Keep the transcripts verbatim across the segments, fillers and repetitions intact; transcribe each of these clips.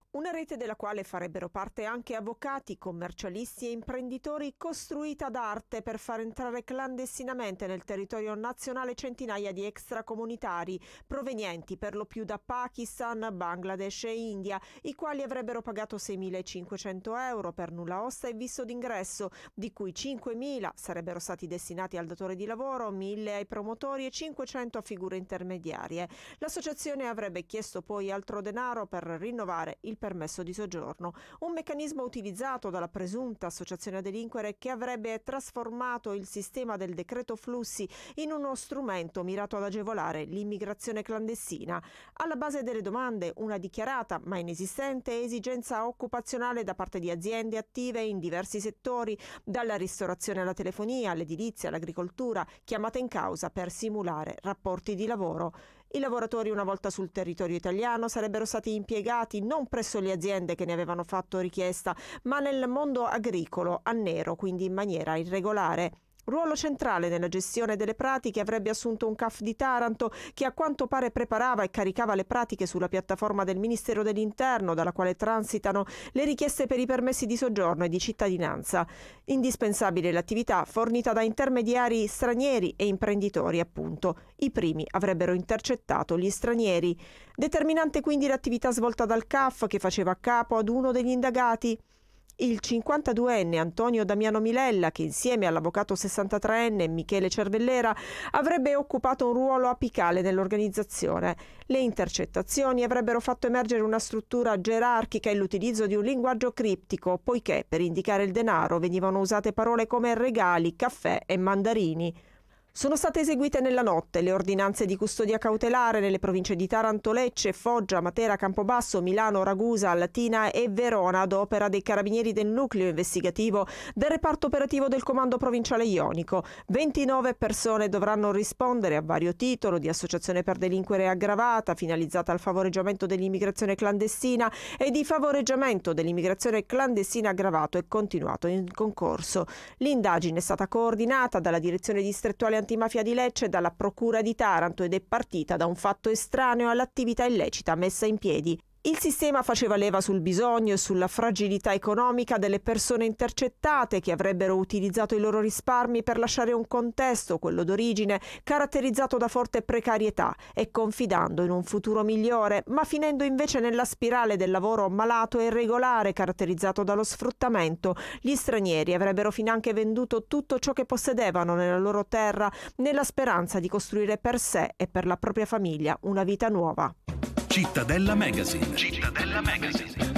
Una rete della quale farebbero parte anche avvocati, commercialisti e imprenditori, costruita ad arte per far entrare clandestinamente nel territorio nazionale centinaia di extracomunitari provenienti per lo più da Pakistan, Bangladesh e India, i quali avrebbero pagato seimilacinquecento euro per nulla osta e visto d'ingresso, di cui cinquemila sarebbero stati destinati al datore di lavoro, mille ai promotori e cinquecento a figure intermediarie. L'associazione avrebbe chiesto poi altro denaro per rinnovare il permesso di soggiorno, un meccanismo utilizzato dalla presunta associazione a delinquere che avrebbe trasformato il sistema del decreto flussi in uno strumento mirato ad agevolare l'immigrazione clandestina. Alla base delle domande una dichiarata ma inesistente esigenza occupazionale da parte di aziende attive in diversi settori, dalla ristorazione alla telefonia, all'edilizia, all'agricoltura, chiamate in causa per simulare rapporti di lavoro. I lavoratori, una volta sul territorio italiano, sarebbero stati impiegati non presso le aziende che ne avevano fatto richiesta, ma nel mondo agricolo, a nero, quindi in maniera irregolare. Ruolo centrale nella gestione delle pratiche avrebbe assunto un C A F di Taranto che a quanto pare preparava e caricava le pratiche sulla piattaforma del Ministero dell'Interno, dalla quale transitano le richieste per i permessi di soggiorno e di cittadinanza. Indispensabile l'attività fornita da intermediari stranieri e imprenditori, appunto. I primi avrebbero intercettato gli stranieri. Determinante quindi l'attività svolta dal C A F, che faceva capo ad uno degli indagati. Il cinquantaduenne Antonio Damiano Milella, che insieme all'avvocato sessantatreenne Michele Cervellera avrebbe occupato un ruolo apicale nell'organizzazione. Le intercettazioni avrebbero fatto emergere una struttura gerarchica e l'utilizzo di un linguaggio criptico, poiché per indicare il denaro venivano usate parole come regali, caffè e mandarini. Sono state eseguite nella notte le ordinanze di custodia cautelare nelle province di Taranto, Lecce, Foggia, Matera, Campobasso, Milano, Ragusa, Latina e Verona ad opera dei carabinieri del nucleo investigativo del reparto operativo del comando provinciale ionico. ventinove persone dovranno rispondere a vario titolo di associazione per delinquere aggravata finalizzata al favoreggiamento dell'immigrazione clandestina e di favoreggiamento dell'immigrazione clandestina aggravato e continuato in concorso. L'indagine è stata coordinata dalla direzione distrettuale antimafia di Lecce e dalla procura di Taranto ed è partita da un fatto estraneo all'attività illecita messa in piedi. Il sistema faceva leva sul bisogno e sulla fragilità economica delle persone intercettate, che avrebbero utilizzato i loro risparmi per lasciare un contesto, quello d'origine, caratterizzato da forte precarietà e confidando in un futuro migliore, ma finendo invece nella spirale del lavoro malato e irregolare caratterizzato dallo sfruttamento. Gli stranieri avrebbero finanche venduto tutto ciò che possedevano nella loro terra nella speranza di costruire per sé e per la propria famiglia una vita nuova. Cittadella Magazine. Cittadella Magazine.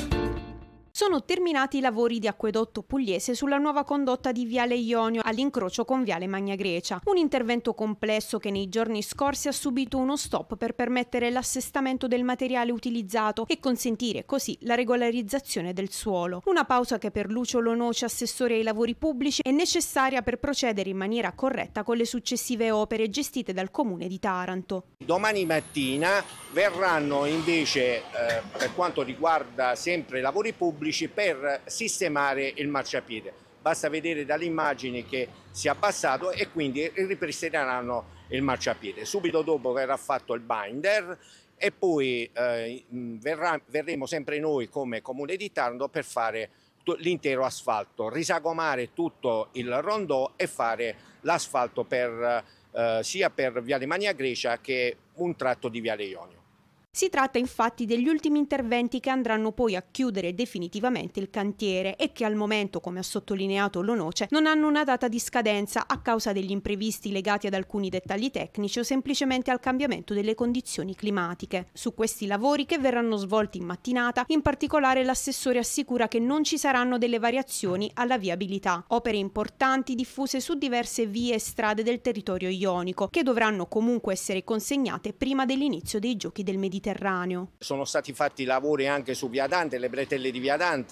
Sono terminati i lavori di acquedotto pugliese sulla nuova condotta di Viale Ionio all'incrocio con Viale Magna Grecia. Un intervento complesso che nei giorni scorsi ha subito uno stop per permettere l'assestamento del materiale utilizzato e consentire così la regolarizzazione del suolo. Una pausa che per Lucio Lonoce, assessore ai lavori pubblici, è necessaria per procedere in maniera corretta con le successive opere gestite dal Comune di Taranto. Domani mattina verranno invece, eh, per quanto riguarda sempre i lavori pubblici, per sistemare il marciapiede. Basta vedere dalle immagini che si è abbassato e quindi ripristineranno il marciapiede. Subito dopo verrà fatto il binder e poi eh, verrà, verremo sempre noi come Comune di Taranto per fare l'intero asfalto, risagomare tutto il rondò e fare l'asfalto per, eh, sia per Viale Magna Grecia che un tratto di Viale Ionio. Si tratta infatti degli ultimi interventi che andranno poi a chiudere definitivamente il cantiere e che al momento, come ha sottolineato Lonoce, non hanno una data di scadenza a causa degli imprevisti legati ad alcuni dettagli tecnici o semplicemente al cambiamento delle condizioni climatiche. Su questi lavori, che verranno svolti in mattinata, in particolare l'assessore assicura che non ci saranno delle variazioni alla viabilità. Opere importanti diffuse su diverse vie e strade del territorio ionico, che dovranno comunque essere consegnate prima dell'inizio dei Giochi del Mediterraneo. Sono stati fatti lavori anche su Via Dante, le bretelle di Via Dante,